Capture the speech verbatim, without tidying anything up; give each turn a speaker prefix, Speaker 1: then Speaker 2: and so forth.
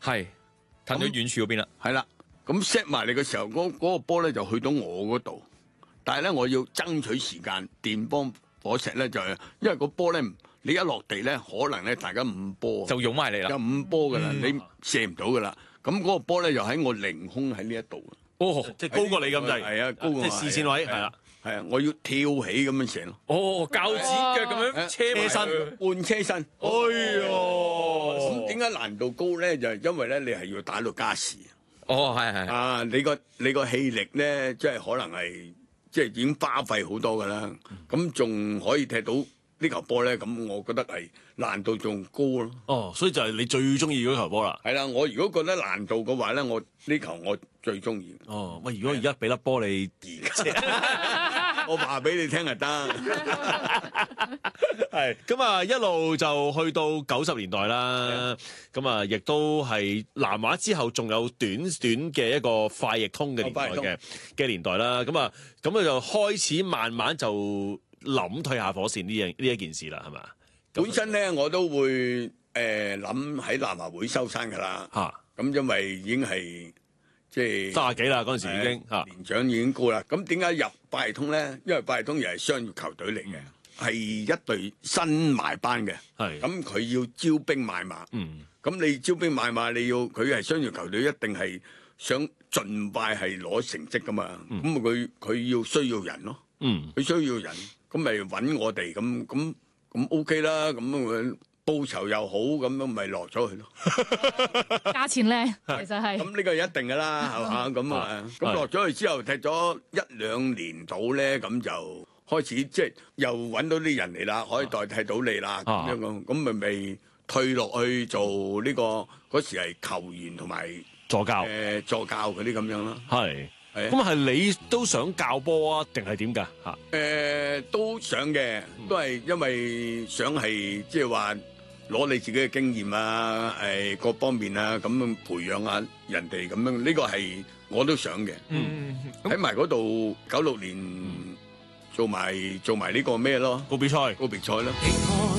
Speaker 1: 係褪咗遠處嗰邊啦。
Speaker 2: 係啦，咁 set 埋嚟嘅時候，嗰、嗰個波咧就去到我嗰度，但係咧我要爭取時間，電光火石咧就係，因為個波咧你一落地咧，可能咧大家五波
Speaker 1: 就湧埋嚟啦，
Speaker 2: 有五波噶啦，
Speaker 3: 嗯、
Speaker 2: 你射唔到噶啦。咁嗰個波咧又喺我凌空喺呢一度。
Speaker 3: 哦，即係高過你咁滯，
Speaker 2: 係啊，高過我
Speaker 3: 即係視線位係啦，
Speaker 2: 係啊，我要跳起咁樣射咯。
Speaker 1: 哦，鉸剪腳咁樣車
Speaker 3: 身，
Speaker 2: 半車身。
Speaker 3: 哎喲，
Speaker 2: 咁點解難度高咧？就係因為咧，你係要打到加時。
Speaker 1: 哦，係係
Speaker 2: 啊，你個你個氣力咧，即係可能係即係已經花費好多噶啦。咁仲可以踢到呢球波咧？咁我覺得係難度仲高咯。
Speaker 3: 哦，所以就係你最中意嗰球波啦。
Speaker 2: 係啦，我如果覺得難度嘅話咧，我呢球我最中意。
Speaker 3: 哦，喂，如果而家俾粒波你而家，
Speaker 2: 我話俾你聽就得。
Speaker 3: 係咁啊，一路就去到九十年代啦。咁啊，亦都係南華之後，仲有短短嘅一個快譯通嘅年代嘅嘅年代啦。咁啊，咁啊就開始慢慢就諗退下火線呢樣呢一件事啦，係嘛？
Speaker 2: 本身咧我都會誒諗喺南華會收山噶啦。
Speaker 3: 嚇，
Speaker 2: 咁因為已經係即係
Speaker 3: 三十幾啦，嗰陣時已經嚇
Speaker 2: 年長已經高啦。咁點解入八達通咧？因為八達通又係商業球隊嚟嘅，係、嗯、一隊新埋班嘅。
Speaker 3: 係
Speaker 2: 咁佢要招兵買馬。
Speaker 3: 嗯。
Speaker 2: 咁你招兵買馬，你要佢係商業球隊，一定係想盡快係攞成績噶嘛。咁佢佢要需要人咯。
Speaker 3: 嗯。佢
Speaker 2: 需要人，咁咪揾我哋咁咁咁 OK 啦。咁樣報酬又好，咁樣咪落咗去咯。
Speaker 4: 價錢咧，其實係
Speaker 2: 咁呢個一定噶啦，係嘛？咁啊，咁落咗去之後踢咗一兩年到咧，咁就開始即係又揾到啲人嚟啦，可以代替到你啦，咁樣咁，咁咪咪退落去做呢個嗰時係球員同埋
Speaker 3: 助教
Speaker 2: 誒助教嗰啲咁樣啦。
Speaker 3: 係，咁係你都想教波啊，定係點㗎？嚇
Speaker 2: 誒都想嘅，都係因為想係即係話。攞你自己嘅經驗啊，誒各方面啊，咁樣培養下人哋咁樣，呢個係我都想嘅。
Speaker 1: 嗯，
Speaker 2: 喺埋嗰度九六年做埋做埋呢個咩咯？
Speaker 3: 個比賽，
Speaker 2: 個比賽咯。